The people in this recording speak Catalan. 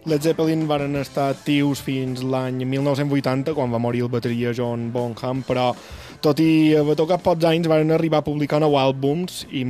Led Zeppelin van estar actius fins l'any 1980, quan va morir el bateria John Bonham, però tot i haver tocat pocs anys van arribar a publicar 9 àlbums i